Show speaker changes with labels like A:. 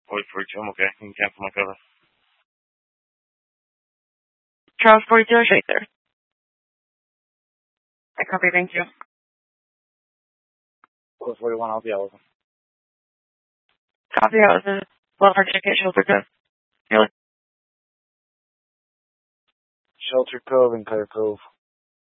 A: Wait for you. I'm okay. You can cancel my cover.
B: Charles 42, straight there. I copy, thank you.
A: Code 41, I'll be out with him.
B: Copy, that was a welfare ticket, Shelter Cove.
A: Shelter Cove and Cutter Cove.